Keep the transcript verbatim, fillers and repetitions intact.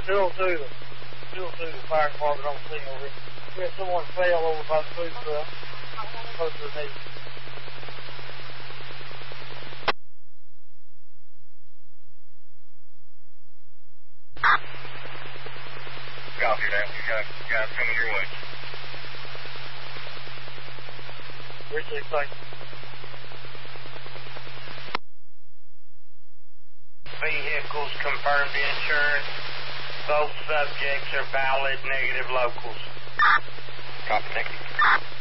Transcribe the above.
Still two, still two, the fire department on scene over here. We had someone fell over by the food truck, close to the knee. Copy that. We got guys coming your way. Appreciate it, thank you. Vehicles confirmed insurance. Both subjects are valid negative locals. Copy, negative.